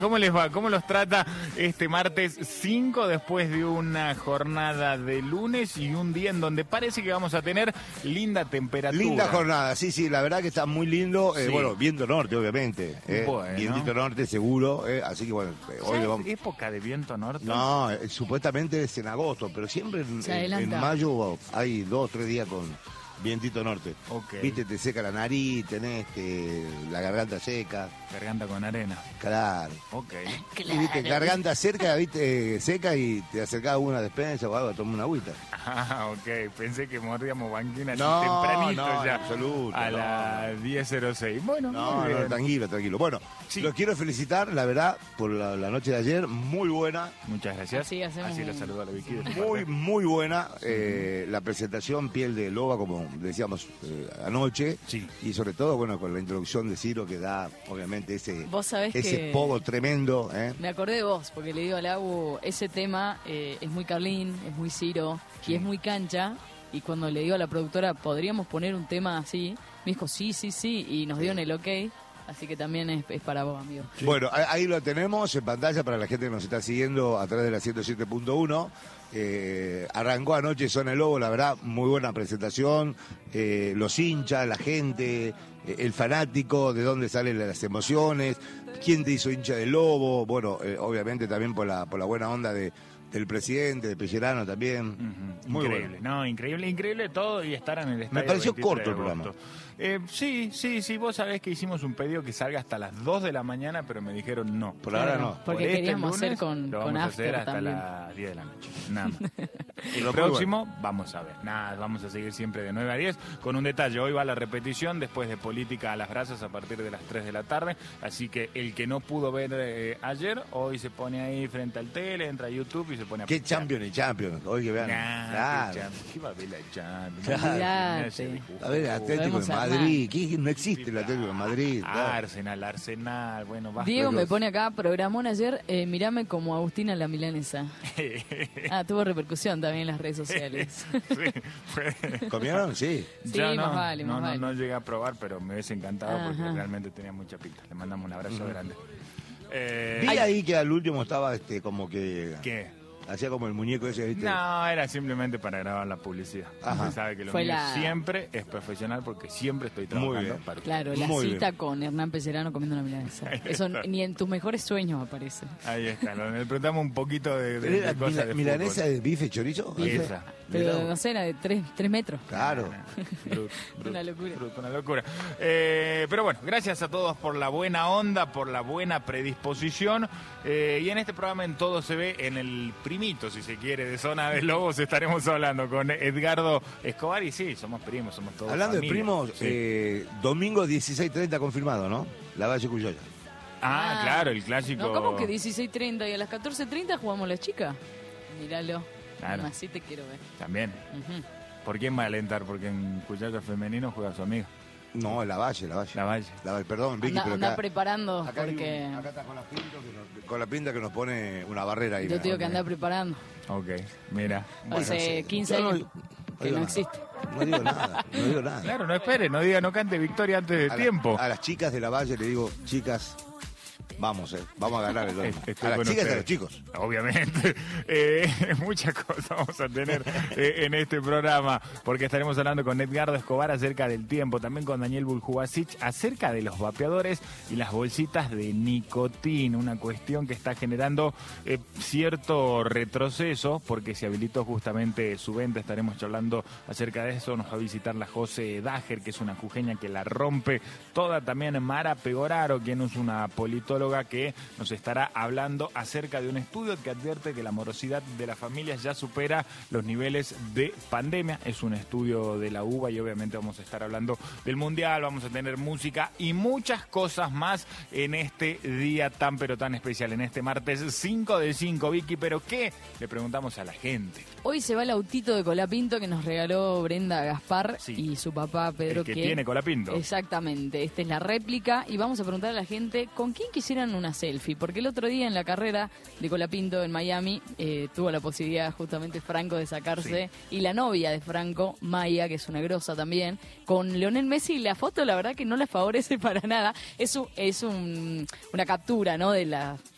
¿Cómo les va? ¿Cómo los trata este martes 5 después de una jornada de lunes y un día en donde parece que vamos a tener linda temperatura? Linda jornada, sí, la verdad que está muy lindo. Sí. Bueno, viento norte, obviamente. Bueno. Vientito norte, seguro. Así que bueno, hoy ¿Ya vamos. es época de viento norte? No, supuestamente es en agosto, pero siempre en mayo hay 2 o 3 días con vientito norte. Ok. Viste, te seca la nariz, tenés la garganta seca. Garganta con arena. Claro. Ok. Y, viste, garganta cerca, viste, seca y te acercás a una despensa o algo a tomar una agüita. Ah, ok. Pensé que mordíamos banquina así No, tempranito no, ya. en absoluto, A no. las 10:06. Bueno, No, muy bien. tranquilo. Bueno, Sí. los quiero felicitar, la verdad, por la noche de ayer, muy buena, Muchas gracias. Así hacemos Así lo un- saludo a la Vicky. muy buena. La presentación Piel de Loba, como decíamos anoche, Sí. y sobre todo, bueno, con la introducción de Ciro que da, obviamente, Vos sabés ese que- pogo tremendo. Me acordé de vos, porque le digo al Agu, ese tema es muy Carlín, es muy Ciro y es muy cancha. Y cuando le digo a la productora, ¿podríamos poner un tema así? Me dijo, sí, y nos dio en el ok. Así que también es para vos, amigo. Bueno, ahí lo tenemos en pantalla para la gente que nos está siguiendo a través de la 107.1. Arrancó anoche Zona El Lobo, la verdad, muy buena presentación. Los hinchas, la gente, el fanático, de dónde salen las emociones, quién te hizo hincha del Lobo. Bueno, obviamente también por la buena onda del presidente, de Pellerano también. Muy Increíble, bueno. no, increíble todo y estar en el estadio. Me pareció 23 corto de el programa. agosto. Sí, vos sabés que hicimos un pedido que salga hasta las 2 de la mañana, pero me dijeron no. Por ahora no. Porque este queríamos lunes hacer con lo vamos a hacer after hasta también. las 10 de la noche, nada más. El Pero muy próximo, vamos a ver, nada, vamos a seguir siempre de 9 a 10, con un detalle, hoy va la repetición, después de Política a las Brasas a partir de las 3 de la tarde, así que el que no pudo ver ayer, hoy se pone ahí frente al tele, entra a YouTube y se pone a Qué pichar. Champions, hoy que vean. Nah, Claro. ¿qué va a ver la Champions? Claro. Olvidate. A ver, Atlético Podemos de armar. Madrid, ¿qué? No existe el Atlético de Madrid. claro. Arsenal, bueno, va. Diego me Pero- pone acá, programón ayer, mirame como Agustina la milanesa. Tuvo repercusión también en las redes sociales. Sí, fue- ¿Comieron? Sí. Sí, Yo más vale, más vale. No llegué a probar, pero me hubiese encantado porque Ajá. realmente tenía mucha pinta. Le mandamos un abrazo grande. Vi ahí que al último estaba como que ¿Qué? hacía como el muñeco ese, ¿viste? No, era simplemente para grabar la publicidad. Ajá. Usted sabe que lo Fue mío la- siempre es profesional porque siempre estoy Muy trabajando bien. para Claro, la Muy cita con Hernán Pellerano comiendo una milanesa. Ahí Eso está. ni en tus mejores sueños aparece. Ahí está, le preguntamos un poquito de Pero era cosas de milanesa fútbol. de bife chorizo. Bife. Esa. Pero no sé, era de 3 metros. Claro. Una locura. Una locura. Pero bueno, gracias a todos por la buena onda, por la buena predisposición. Y en este programa en todo se ve, en el primito, si se quiere, de Zona de Lobos, estaremos hablando con Edgardo Escobar. Y sí, somos primos, somos todos Hablando de familia. primos, Sí. domingo 16:30 confirmado, ¿no? La Valle Cuyoya. Claro, el clásico. No, ¿cómo que 16:30 y a las 14:30 jugamos la chica? Míralo. Claro. Así te quiero ver. También. Ujú. ¿Por quién va a alentar? Porque en Cuyaya femenino juega su amigo, No, la Valle. La Valle. La Valle, perdón, Vicky, Anda, pero anda acá, preparando acá, hay porque acá está con la pinta que nos pone una barrera ahí. yo te digo que Ok. anda preparando. Ok, mira. Hace 15 Yo no- años que digo no nada. existe. No digo nada, no digo nada. Claro, no espere, no diga, no cante victoria antes de A la- tiempo. a las chicas de la Valle le digo, chicas, vamos a ganar el domingo. Estoy A las con chicas y a ustedes. los chicos. Obviamente. Muchas cosas vamos a tener en este programa, porque estaremos hablando con Edgardo Escobar acerca del tiempo, también con Daniel Buljubasic acerca de los vapeadores y las bolsitas de nicotina, una cuestión que está generando cierto retroceso, porque se habilitó justamente su venta. Estaremos charlando acerca de eso. Nos va a visitar la José Dager, que es una jujeña que la rompe toda. También Mara Pegoraro, quien es una politóloga que nos estará hablando acerca de un estudio que advierte que la morosidad de las familias ya supera los niveles de pandemia. Es un estudio de la UBA y obviamente vamos a estar hablando del Mundial, vamos a tener música y muchas cosas más en este día tan pero tan especial, en este martes 5 de 5, Vicky. ¿Pero qué? Le preguntamos a la gente. Hoy se va el autito de Colapinto que nos regaló Brenda Gaspar Sí. y su papá Pedro. El que tiene Colapinto. Exactamente, esta es la réplica y vamos a preguntar a la gente con quién quisieran una selfie, porque el otro día en la carrera de Colapinto en Miami tuvo la posibilidad justamente Franco de sacarse y la novia de Franco, Maya, que es una grosa también, con Lionel Messi. La foto la verdad que no la favorece para nada, una captura, ¿no?, de la